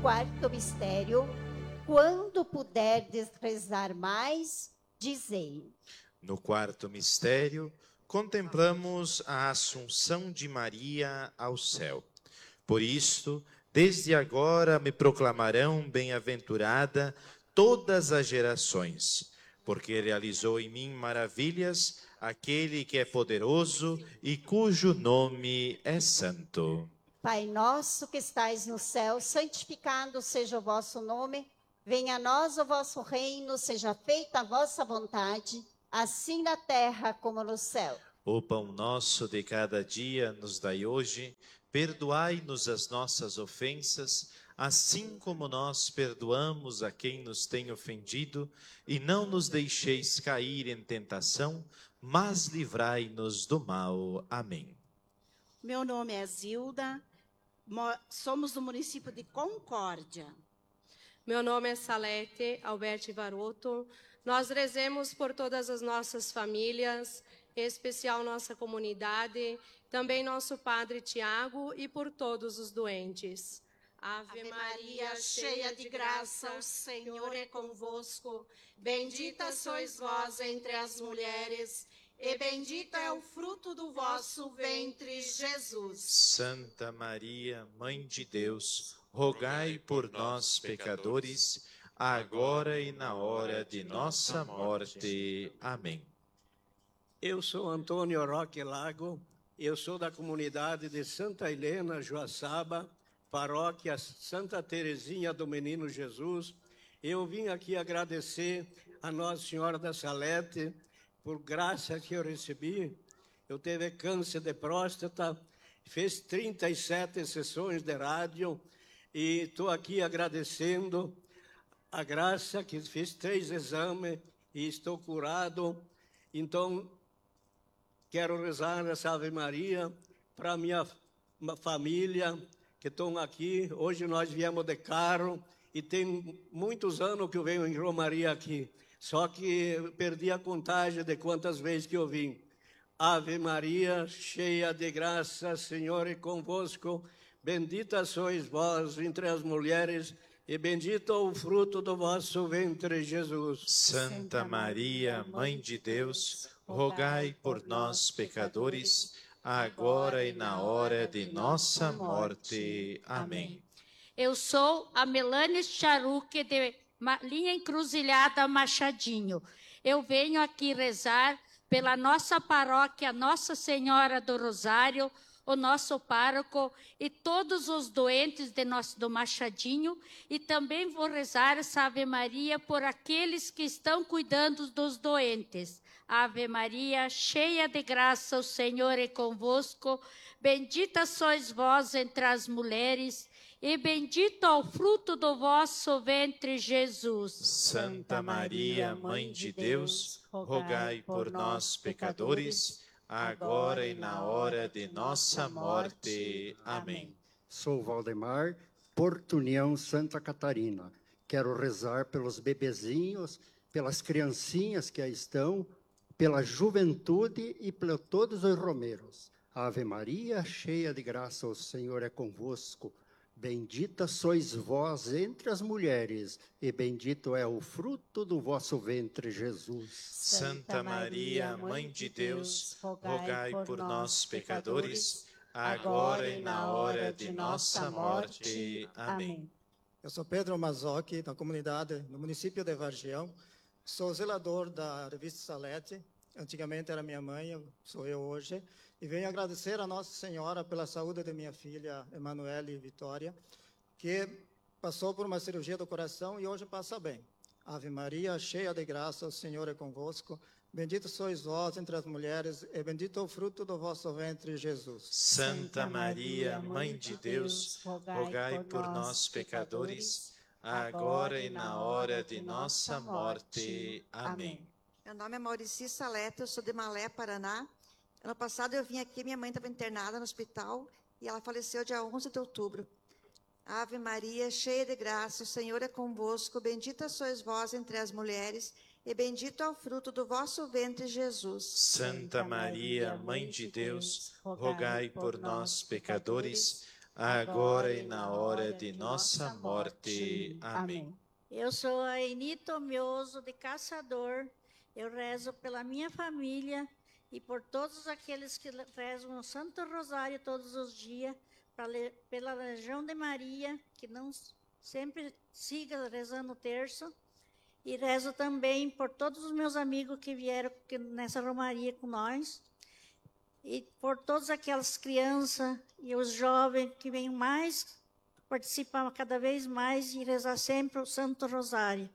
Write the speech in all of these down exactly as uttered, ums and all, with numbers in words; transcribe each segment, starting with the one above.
quarto mistério, quando puderdes rezar mais, dizei. No quarto mistério, contemplamos a Assunção de Maria ao céu. Por isto, desde agora me proclamarão bem-aventurada todas as gerações, porque realizou em mim maravilhas aquele que é poderoso e cujo nome é santo. Pai nosso que estais no céu, santificado seja o vosso nome. Venha a nós o vosso reino, seja feita a vossa vontade, assim na terra como no céu. O pão nosso de cada dia nos dai hoje, perdoai-nos as nossas ofensas, assim como nós perdoamos a quem nos tem ofendido, e não nos deixeis cair em tentação, mas livrai-nos do mal. Amém. Meu nome é Zilda, somos do município de Concórdia. Meu nome é Salete Alberti Varoto. Nós rezemos por todas as nossas famílias, em especial nossa comunidade, também nosso Padre Tiago e por todos os doentes. Ave Maria, cheia de graça, o Senhor é convosco. Bendita sois vós entre as mulheres, e bendito é o fruto do vosso ventre, Jesus. Santa Maria, Mãe de Deus, rogai por nós, pecadores, agora e na hora de nossa morte. Amém. Eu sou Antônio Roque Lago, eu sou da comunidade de Santa Helena, Joaçaba, paróquia Santa Terezinha do Menino Jesus. Eu vim aqui agradecer a Nossa Senhora da Salete por graça que eu recebi. Eu tive câncer de próstata, fiz trinta e sete sessões de rádio e estou aqui agradecendo a graça que fiz três exames e estou curado. Então, quero rezar essa Ave Maria para minha família que estão aqui. Hoje nós viemos de carro e tem muitos anos que eu venho em Romaria aqui. Só que perdi a contagem de quantas vezes que eu vim. Ave Maria, cheia de graça, Senhor é convosco. Bendita sois vós entre as mulheres, e bendito é o fruto do vosso ventre, Jesus. Santa Maria, Mãe de Deus, rogai por nós, pecadores, agora e na hora de nossa morte. Amém. Eu sou a Melanie Charuque, de linha Encruzilhada Machadinho. Eu venho aqui rezar pela nossa paróquia Nossa Senhora do Rosário, o nosso pároco e todos os doentes de nosso, do Machadinho, e também vou rezar essa Ave Maria por aqueles que estão cuidando dos doentes. Ave Maria, cheia de graça, o Senhor é convosco. Bendita sois vós entre as mulheres, e bendito é o fruto do vosso ventre, Jesus. Santa Maria, Mãe de Deus, rogai por nós, pecadores, agora e na hora de nossa morte. Amém. Sou Valdemar, Porto União, Santa Catarina. Quero rezar pelos bebezinhos, pelas criancinhas que aí estão, pela juventude e por todos os romeiros. Ave Maria, cheia de graça, o Senhor é convosco. Bendita sois vós entre as mulheres, e bendito é o fruto do vosso ventre, Jesus. Santa Maria, Mãe de Deus, rogai por nós, pecadores, agora e na hora de nossa morte. Amém. Eu sou Pedro Mazocchi, da comunidade no município de Vargião. Sou zelador da revista Salete. Antigamente era minha mãe, sou eu hoje. E venho agradecer a Nossa Senhora pela saúde de minha filha, Emanuele Vitória, que passou por uma cirurgia do coração e hoje passa bem. Ave Maria, cheia de graça, o Senhor é convosco. Bendito sois vós entre as mulheres, e bendito é o fruto do vosso ventre, Jesus. Santa Maria, Mãe de Deus, rogai por nós, pecadores, agora e na hora de nossa morte. Amém. Meu nome é Maurici Salete, eu sou de Malé, Paraná. Ano passado eu vim aqui, minha mãe estava internada no hospital e ela faleceu dia onze de outubro. Ave Maria, cheia de graça, o Senhor é convosco. Bendita sois vós entre as mulheres, e bendito é o fruto do vosso ventre, Jesus. Santa Maria, Mãe de Deus, rogai por nós, pecadores, agora e na hora de nossa morte. Amém. Eu sou a Eni Tomioso de Caçador. Eu rezo pela minha família e por todos aqueles que rezam o Santo Rosário todos os dias, pra, pela Legião de Maria, que não sempre siga rezando o terço. E rezo também por todos os meus amigos que vieram nessa romaria com nós. E por todas aquelas crianças e os jovens que vêm mais, participar cada vez mais e rezar sempre o Santo Rosário.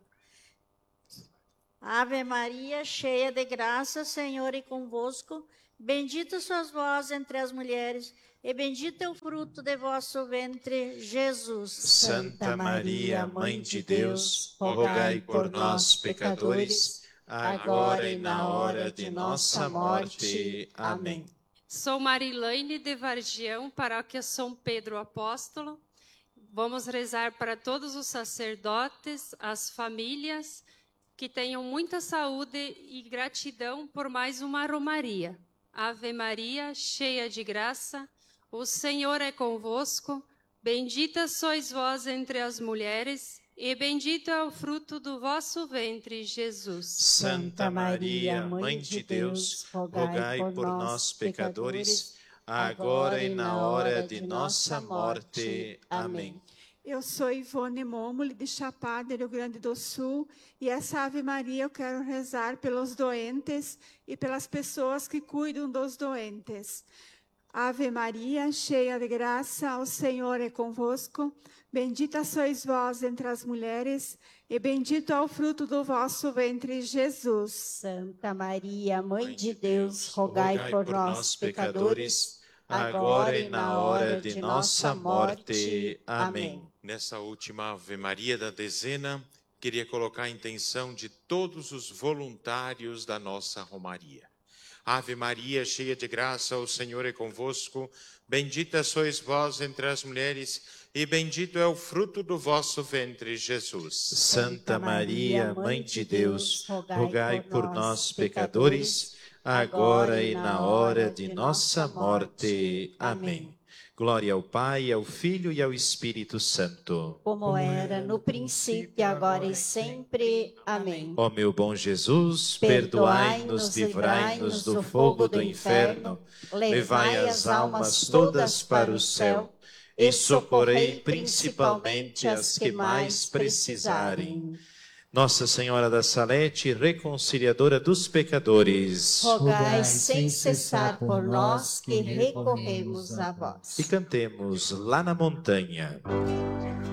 Ave Maria, cheia de graça, Senhor é convosco. Bendita sois vós entre as mulheres, e bendito é o fruto de vosso ventre, Jesus. Santa Maria, Mãe de Deus, rogai por nós, pecadores, agora e na hora de nossa morte. Amém. Sou Marilaine de Vargião, paróquia São Pedro Apóstolo. Vamos rezar para todos os sacerdotes, as famílias, que tenham muita saúde e gratidão por mais uma romaria. Ave Maria, cheia de graça, o Senhor é convosco. Bendita sois vós entre as mulheres, e bendito é o fruto do vosso ventre, Jesus. Santa Maria, Mãe de Deus, rogai por nós, pecadores, agora e na hora de nossa morte. Amém. Eu sou Ivone Momoli, de Chapada, Rio Grande do Sul, e essa Ave Maria eu quero rezar pelos doentes e pelas pessoas que cuidam dos doentes. Ave Maria, cheia de graça, o Senhor é convosco. Bendita sois vós entre as mulheres, e bendito é o fruto do vosso ventre, Jesus. Santa Maria, Mãe de Deus, rogai por nós, pecadores, agora e na hora de nossa morte. Amém. Nessa última Ave Maria da dezena, queria colocar a intenção de todos os voluntários da nossa Romaria. Ave Maria, cheia de graça, o Senhor é convosco. Bendita sois vós entre as mulheres, e bendito é o fruto do vosso ventre, Jesus. Santa Maria, Mãe de Deus, rogai por nós, pecadores, agora e na hora de nossa morte. Amém. Glória ao Pai, ao Filho e ao Espírito Santo. Como era no princípio, agora e sempre. Amém. Ó meu bom Jesus, perdoai-nos, livrai-nos do fogo do inferno, levai as almas todas para o céu e socorrei principalmente as que mais precisarem. Nossa Senhora da Salete, reconciliadora dos pecadores, rogai sem cessar por nós que recorremos a vós. E cantemos lá na montanha.